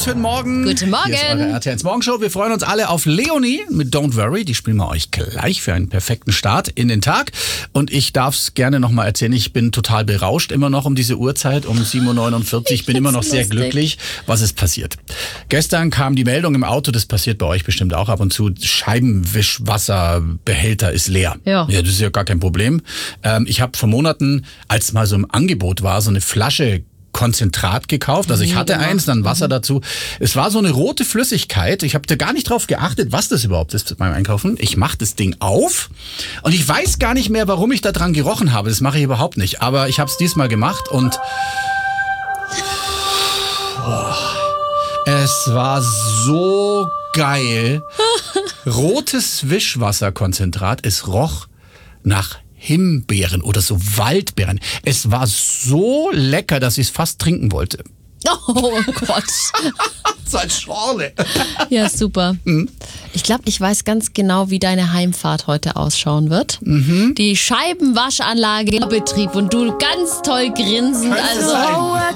Guten Morgen. Guten Morgen. Hier ist eure RTL Morgenshow. Wir freuen uns alle auf Leonie mit Don't Worry. Die spielen wir euch gleich für einen perfekten Start in den Tag. Und ich darf es gerne nochmal erzählen. Ich bin total berauscht immer noch um diese Uhrzeit, um 7.49 Uhr. Ich bin immer noch sehr glücklich. Was ist passiert? Gestern kam die Meldung im Auto, das passiert bei euch bestimmt auch ab und zu, Scheibenwischwasserbehälter ist leer. Ja. Das ist ja gar kein Problem. Ich habe vor Monaten, als mal so im Angebot war, so eine Flasche Konzentrat gekauft. Also ich hatte eins, dann Wasser dazu. Es war so eine rote Flüssigkeit. Ich habe da gar nicht drauf geachtet, was das überhaupt ist beim Einkaufen. Ich mache das Ding auf und ich weiß gar nicht mehr, warum ich da dran gerochen habe. Das mache ich überhaupt nicht. Aber ich habe es diesmal gemacht und es war so geil. Rotes Wischwasserkonzentrat. Es roch nach Himbeeren oder so Waldbeeren. Es war so lecker, dass ich es fast trinken wollte. Oh Gott. So als Schorle. Ja, super. Ich glaube, ich weiß ganz genau, wie deine Heimfahrt heute ausschauen wird. Die Scheibenwaschanlage in Betrieb und du ganz toll grinsend. Könnte sein.